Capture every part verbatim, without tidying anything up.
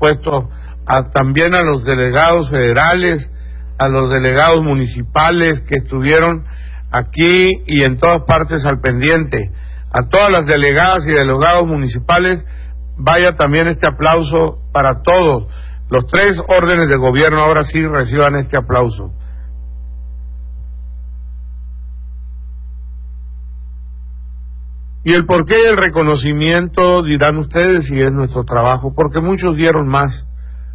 supuesto, a, también a los delegados federales, a los delegados municipales que estuvieron aquí y en todas partes al pendiente, a todas las delegadas y delegados municipales, vaya también este aplauso para todos. Los tres órdenes de gobierno ahora sí reciban este aplauso. Y el porqué del reconocimiento, dirán ustedes, si es nuestro trabajo, porque muchos dieron más,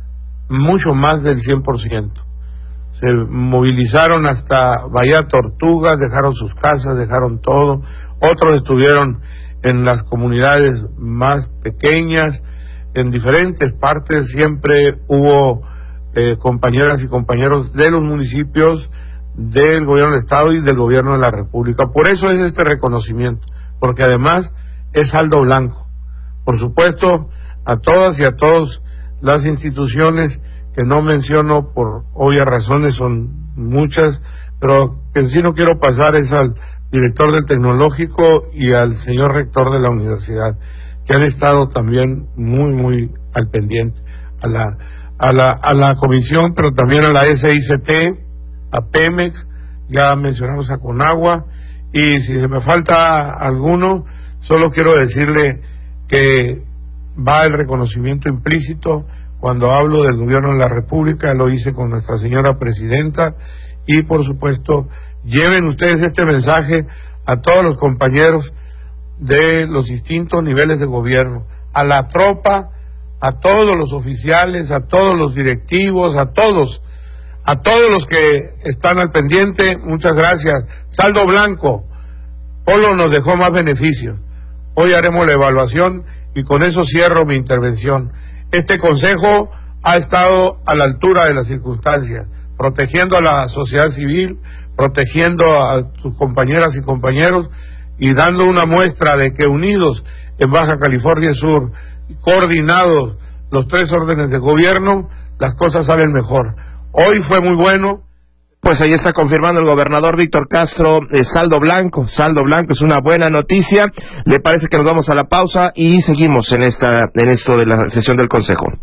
mucho más del cien por ciento. Se movilizaron hasta Bahía Tortugas, dejaron sus casas, dejaron todo. Otros estuvieron en las comunidades más pequeñas, en diferentes partes. Siempre hubo eh, compañeras y compañeros de los municipios, del gobierno del Estado y del gobierno de la República. Por eso es este reconocimiento, porque además es saldo blanco. Por supuesto, a todas y a todos las instituciones que no menciono por obvias razones, son muchas, pero que en sí no quiero pasar es al director del Tecnológico y al señor rector de la universidad, que han estado también muy, muy al pendiente, a la, a la, a la comisión, pero también a la S I C T, a Pemex, ya mencionamos a Conagua, y si se me falta alguno, solo quiero decirle que va el reconocimiento implícito. Cuando hablo del gobierno de la República, lo hice con nuestra señora presidenta, y por supuesto, lleven ustedes este mensaje a todos los compañeros de los distintos niveles de gobierno, a la tropa, a todos los oficiales, a todos los directivos, a todos, a todos los que están al pendiente. Muchas gracias. Saldo blanco. Polo nos dejó más beneficios. Hoy haremos la evaluación y con eso cierro mi intervención. Este consejo ha estado a la altura de las circunstancias, protegiendo a la sociedad civil, protegiendo a sus compañeras y compañeros y dando una muestra de que unidos en Baja California Sur, coordinados los tres órdenes de gobierno, las cosas salen mejor. Hoy fue muy bueno. Pues ahí está confirmando el gobernador Víctor Castro, eh, saldo blanco, saldo blanco, es una buena noticia. Le parece que nos vamos a la pausa y seguimos en esta, en esto de la sesión del Consejo.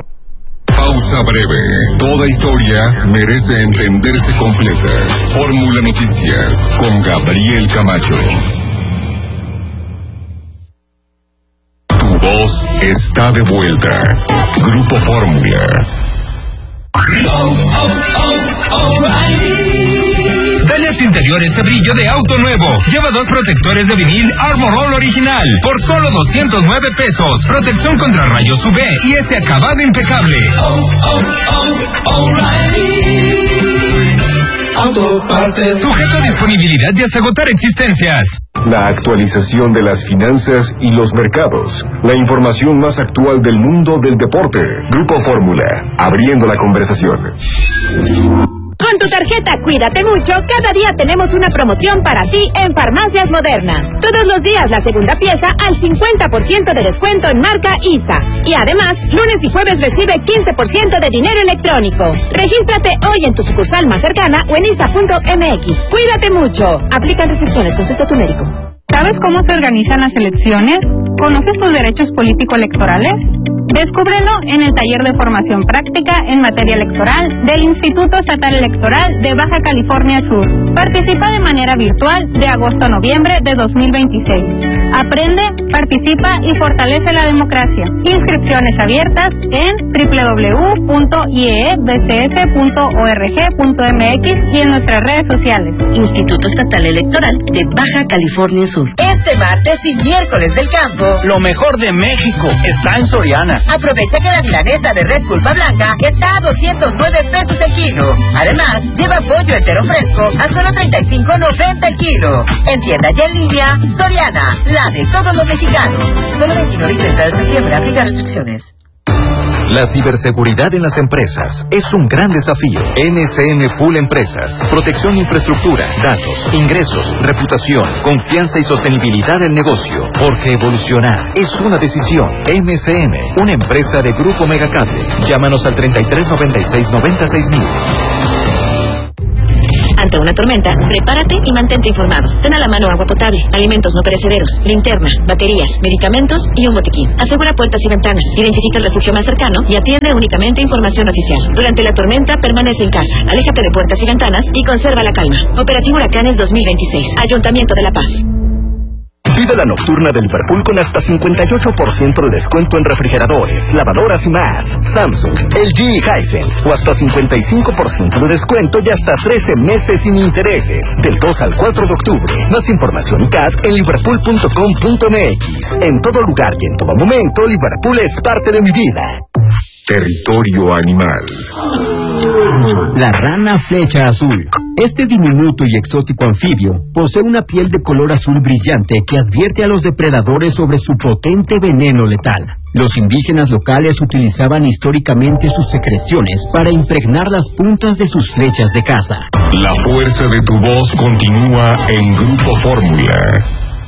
Pausa breve. Toda historia merece entenderse completa. Fórmula Noticias con Gabriel Camacho. Tu voz está de vuelta. Grupo Fórmula. Oh, oh, oh, O'Reilly. Dale a tu interior ese brillo de auto nuevo. Lleva dos protectores de vinil Armor All original por solo doscientos nueve pesos. Protección contra rayos U V y ese acabado impecable. Oh, oh, oh, O'Reilly. Autopartes. Sujeto a disponibilidad y hasta agotar existencias. La actualización de las finanzas y los mercados. La información más actual del mundo del deporte. Grupo Fórmula, abriendo la conversación. Con tu tarjeta Cuídate Mucho, cada día tenemos una promoción para ti en Farmacias Moderna. Todos los días la segunda pieza al cincuenta por ciento de descuento en marca I S A. Y además, lunes y jueves recibe quince por ciento de dinero electrónico. Regístrate hoy en tu sucursal más cercana o en isa punto eme equis. Cuídate Mucho. Aplican restricciones, consulta a tu médico. ¿Sabes cómo se organizan las elecciones? ¿Conoces tus derechos político-electorales? Descúbrelo en el taller de formación práctica en materia electoral del Instituto Estatal Electoral de Baja California Sur. Participa de manera virtual de agosto a noviembre de dos mil veintiséis. Aprende, participa y fortalece la democracia. Inscripciones abiertas en doble u doble u doble u punto i e b c s punto org punto eme equis y en nuestras redes sociales. Instituto Estatal Electoral de Baja California Sur. Este martes y miércoles del campo, lo mejor de México está en Soriana. Aprovecha que la milanesa de res pulpa blanca está a doscientos nueve pesos el kilo. Además, lleva pollo entero fresco a solo treinta y cinco noventa el kilo. En tienda y en línea, Soriana, la de todos los mexicanos. Solo veintinueve y treinta de septiembre, aplica restricciones. La ciberseguridad en las empresas es un gran desafío. N S M Full Empresas. Protección, infraestructura, datos, ingresos, reputación, confianza y sostenibilidad del negocio. Porque evolucionar es una decisión. N S M, una empresa de Grupo Megacable. Llámanos al treinta y tres noventa y seis noventa y seis mil. presenta una tormenta, prepárate y mantente informado. Ten a la mano agua potable, alimentos no perecederos, linterna, baterías, medicamentos y un botiquín. Asegura puertas y ventanas, identifica el refugio más cercano y atiende únicamente información oficial. Durante la tormenta, permanece en casa, aléjate de puertas y ventanas y conserva la calma. Operativo Huracanes dos mil veintiséis, Ayuntamiento de La Paz. Vive la nocturna de Liverpool con hasta cincuenta y ocho por ciento de descuento en refrigeradores, lavadoras y más. Samsung, L G y Hisense. O hasta cincuenta y cinco por ciento de descuento y hasta trece meses sin intereses. Del dos al cuatro de octubre. Más información y C A D en liverpool punto com punto m x. En todo lugar y en todo momento, Liverpool es parte de mi vida. Territorio animal. La rana flecha azul. Este diminuto y exótico anfibio posee una piel de color azul brillante que advierte a los depredadores sobre su potente veneno letal. Los indígenas locales utilizaban históricamente sus secreciones para impregnar las puntas de sus flechas de caza. La fuerza de tu voz continúa en Grupo Fórmula.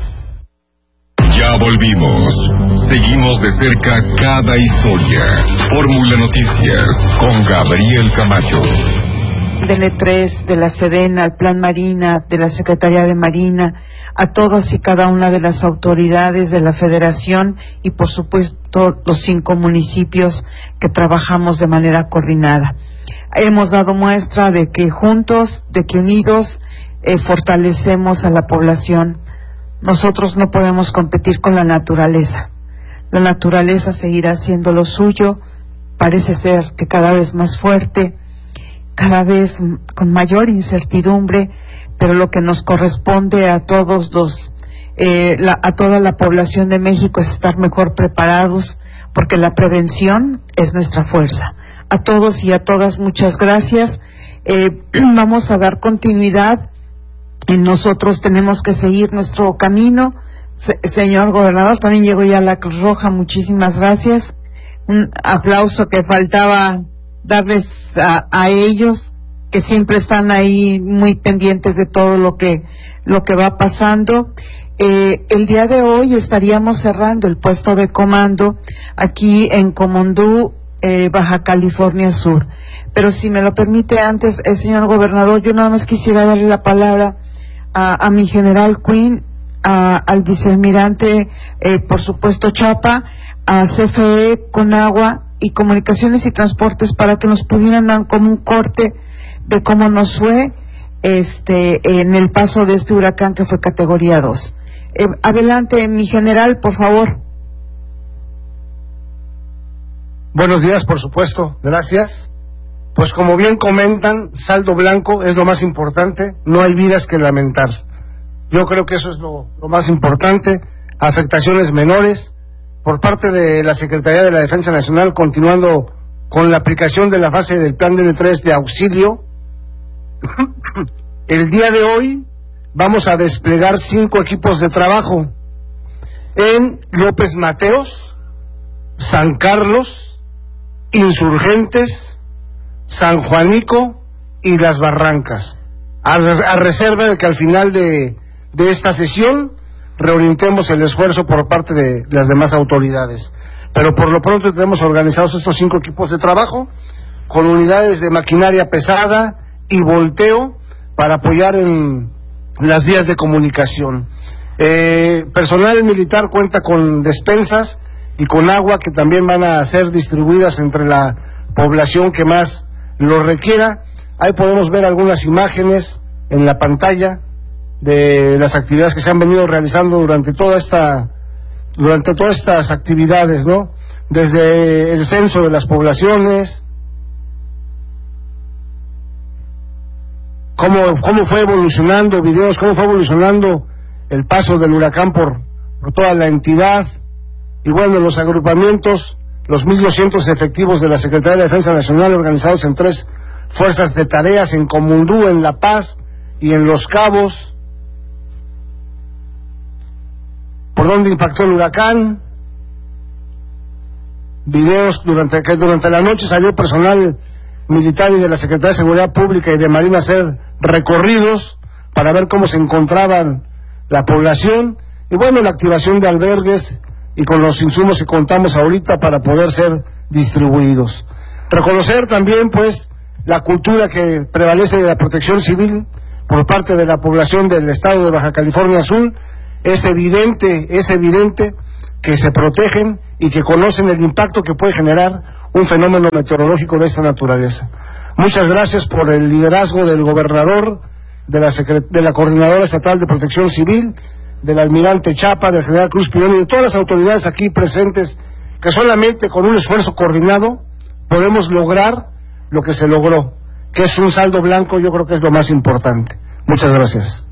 Ya volvimos. Seguimos de cerca cada historia. Fórmula Noticias con Gabriel Camacho. Del E tres, de la Sedena, al Plan Marina, de la Secretaría de Marina, a todas y cada una de las autoridades de la Federación y por supuesto los cinco municipios que trabajamos de manera coordinada. Hemos dado muestra de que juntos, de que unidos, eh, fortalecemos a la población. Nosotros no podemos competir con la naturaleza. La naturaleza seguirá haciendo lo suyo, parece ser que cada vez más fuerte, cada vez con mayor incertidumbre, pero lo que nos corresponde a todos los, eh, la, a toda la población de México es estar mejor preparados, porque la prevención es nuestra fuerza. A todos y a todas, muchas gracias. Eh, vamos a dar continuidad. Y nosotros tenemos que seguir nuestro camino. Se, señor gobernador, también llegó ya la Cruz Roja, muchísimas gracias. Un aplauso que faltaba darles a, a ellos, que siempre están ahí muy pendientes de todo lo que, lo que va pasando. Eh, el día de hoy estaríamos cerrando el puesto de comando aquí en Comondú, eh, Baja California Sur. Pero si me lo permite antes, el señor gobernador, yo nada más quisiera darle la palabra A, a mi general Quinn, a, al vicealmirante, eh, por supuesto Chapa, a C F E, Conagua y Comunicaciones y Transportes para que nos pudieran dar como un corte de cómo nos fue este en el paso de este huracán que fue categoría dos. Eh, adelante, mi general, por favor. Buenos días, por supuesto, gracias. Pues como bien comentan, saldo blanco es lo más importante, no hay vidas que lamentar. Yo creo que eso es lo, lo más importante, afectaciones menores, por parte de la Secretaría de la Defensa Nacional, continuando con la aplicación de la fase del Plan D N tres de auxilio. El día de hoy vamos a desplegar cinco equipos de trabajo en López Mateos, San Carlos, Insurgentes, San Juanico y Las Barrancas, a, a reserva de que al final de, de esta sesión reorientemos el esfuerzo por parte de las demás autoridades. Pero por lo pronto tenemos organizados estos cinco equipos de trabajo con unidades de maquinaria pesada y volteo para apoyar en las vías de comunicación. Eh, personal militar cuenta con despensas y con agua que también van a ser distribuidas entre la población que más lo requiera. Ahí podemos ver algunas imágenes en la pantalla de las actividades que se han venido realizando durante toda esta durante todas estas actividades, ¿no? Desde el censo de las poblaciones, cómo, cómo fue evolucionando, videos, cómo fue evolucionando el paso del huracán por, por toda la entidad, y bueno, los agrupamientos, los mil doscientos efectivos de la Secretaría de Defensa Nacional organizados en tres fuerzas de tareas, en Comundú, en La Paz y en Los Cabos. ¿Por dónde impactó el huracán? Videos durante que durante la noche salió personal militar y de la Secretaría de Seguridad Pública y de Marina a hacer recorridos para ver cómo se encontraban la población, y bueno, la activación de albergues y con los insumos que contamos ahorita para poder ser distribuidos. Reconocer también, pues, la cultura que prevalece de la protección civil por parte de la población del estado de Baja California Sur. Es evidente, es evidente que se protegen y que conocen el impacto que puede generar un fenómeno meteorológico de esta naturaleza. Muchas gracias por el liderazgo del gobernador, de la, secret de la Coordinadora Estatal de Protección Civil, del almirante Chapa, del general Cruz Pirón y de todas las autoridades aquí presentes, que solamente con un esfuerzo coordinado podemos lograr lo que se logró, que es un saldo blanco. Yo creo que es lo más importante. Muchas gracias.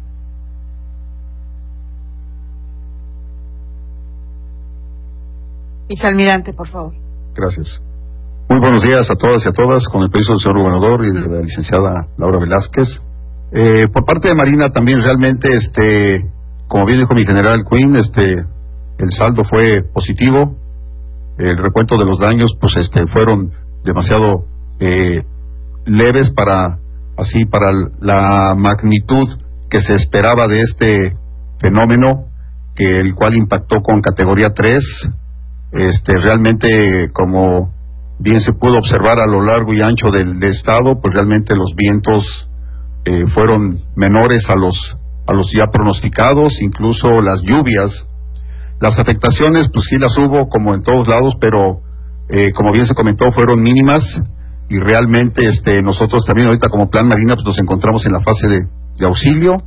Vicealmirante, por favor. Gracias. Muy buenos días a todas y a todas, con el permiso del señor gobernador y de la licenciada Laura Velázquez. Eh, por parte de Marina también realmente, este, como bien dijo mi general Quinn, este, el saldo fue positivo. El recuento de los daños, pues, este, fueron demasiado eh, leves para, así, para la magnitud que se esperaba de este fenómeno, que el cual impactó con categoría tres. Este, realmente, como bien se pudo observar a lo largo y ancho del, del estado, pues realmente los vientos eh, fueron menores a los a los ya pronosticados, incluso las lluvias. Las afectaciones, pues sí las hubo como en todos lados, pero eh, como bien se comentó, fueron mínimas, y realmente este nosotros también ahorita como Plan Marina pues nos encontramos en la fase de, de auxilio,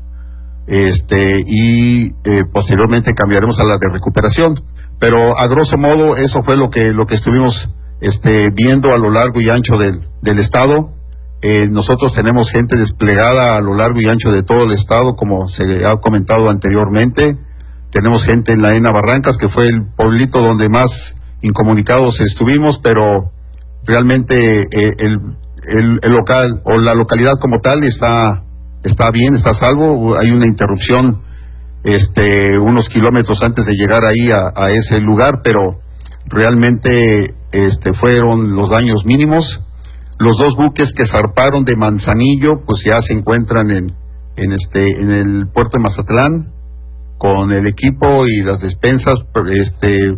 este y eh, posteriormente cambiaremos a la de recuperación. Pero a grosso modo eso fue lo que lo que estuvimos este viendo a lo largo y ancho del, del estado. Eh, nosotros tenemos gente desplegada a lo largo y ancho de todo el estado, como se ha comentado anteriormente. Tenemos gente en la ENA Barrancas, que fue el pueblito donde más incomunicados estuvimos, pero realmente eh, el, el, el local o la localidad como tal está, está bien, está a salvo. Hay una interrupción este unos kilómetros antes de llegar ahí a, a ese lugar, pero realmente este fueron los daños mínimos. Los dos buques que zarparon de Manzanillo pues ya se encuentran en, en este en el puerto de Mazatlán con el equipo y las despensas este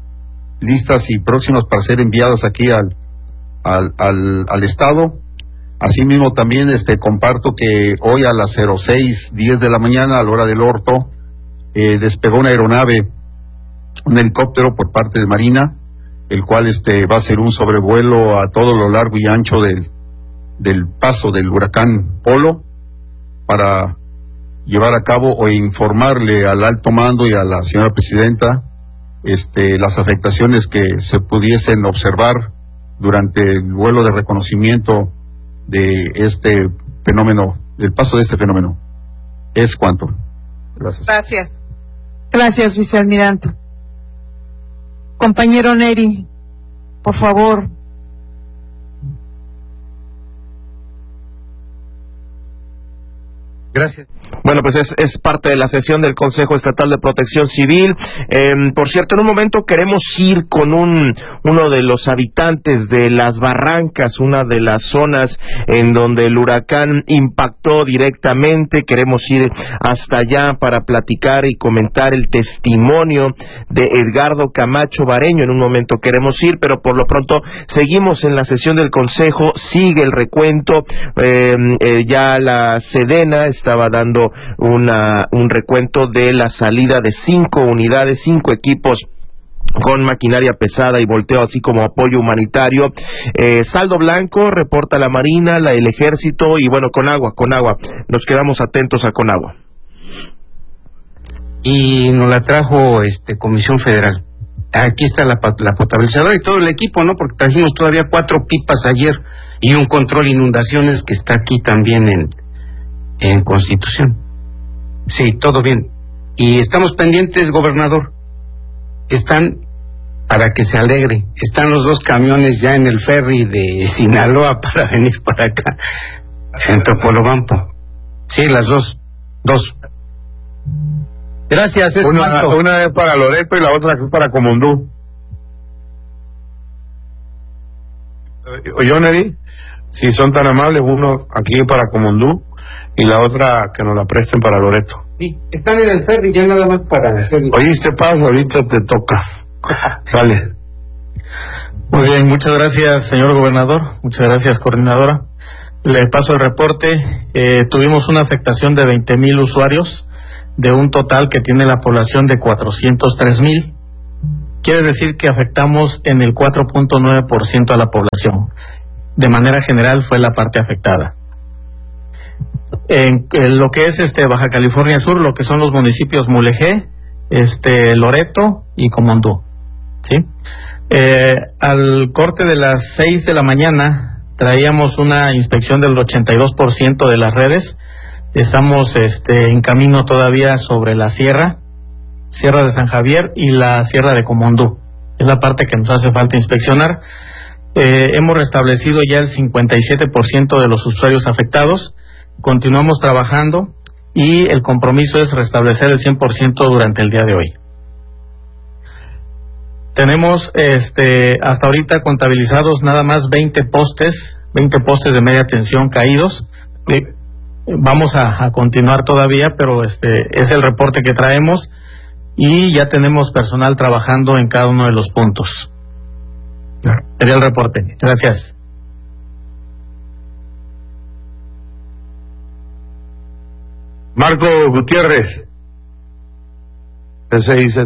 listas y próximas para ser enviadas aquí al al, al, al estado. Asimismo también este comparto que hoy a las cero seis diez de la mañana, a la hora del orto, eh, despegó una aeronave, un helicóptero por parte de Marina, el cual este va a ser un sobrevuelo a todo lo largo y ancho del, del paso del huracán Polo, para llevar a cabo o informarle al alto mando y a la señora presidenta este las afectaciones que se pudiesen observar durante el vuelo de reconocimiento de este fenómeno, del paso de este fenómeno. Es cuanto. Gracias. Gracias. Gracias, vicealmirante. Compañero Neri, por favor. Gracias. Bueno, pues es, es parte de la sesión del Consejo Estatal de Protección Civil. Eh, por cierto, en un momento queremos ir con un uno de los habitantes de Las Barrancas, una de las zonas en donde el huracán impactó directamente. Queremos ir hasta allá para platicar y comentar el testimonio de Edgardo Camacho Bareño. En un momento queremos ir, pero por lo pronto seguimos en la sesión del Consejo. Sigue el recuento. Eh, eh, ya la Sedena estaba dando una un recuento de la salida de cinco unidades, cinco equipos con maquinaria pesada y volteo, así como apoyo humanitario. Eh, saldo blanco, reporta la Marina, la, el Ejército, y bueno, con agua, con agua. Nos quedamos atentos a con agua. Y nos la trajo este Comisión Federal. Aquí está la, la potabilizadora y todo el equipo, ¿no? Porque trajimos todavía cuatro pipas ayer y un control inundaciones que está aquí también en en Constitución. Sí, todo bien. Y estamos pendientes, gobernador. Están, para que se alegre, están los dos camiones ya en el ferry de Sinaloa para venir para acá, en Topolobampo. Sí, las dos, dos. Gracias, es una, cuanto. Una es para Loreto y la otra es para Comondú. Oye, Neri, si son tan amables, uno aquí para Comondú y la otra que nos la presten para Loreto. Sí, están en el ferry ya nada más para hacerlo. Oíste, pasa, ahorita te toca. Sale. Muy bien, muchas gracias, señor gobernador. Muchas gracias, coordinadora. Le paso el reporte. Eh, tuvimos una afectación de veinte mil usuarios, de un total que tiene la población de cuatrocientos tres mil. Quiere decir que afectamos en el cuatro punto nueve por ciento a la población. De manera general fue la parte afectada. En, en lo que es este Baja California Sur, lo que son los municipios Mulegé, este Loreto y Comondú, ¿sí? Eh, al corte de las seis de la mañana traíamos una inspección del ochenta y dos por ciento de las redes. Estamos este, en camino todavía sobre la sierra, Sierra de San Javier y la Sierra de Comondú. Es la parte que nos hace falta inspeccionar. Eh, hemos restablecido ya el cincuenta y siete por ciento de los usuarios afectados. Continuamos trabajando y el compromiso es restablecer el cien por ciento durante el día de hoy. Tenemos este hasta ahorita contabilizados nada más veinte postes, veinte postes de media tensión caídos. Eh, vamos a, a continuar todavía, pero este es el reporte que traemos y ya tenemos personal trabajando en cada uno de los puntos. Sería el reporte. Gracias. Marco Gutiérrez, T C I C.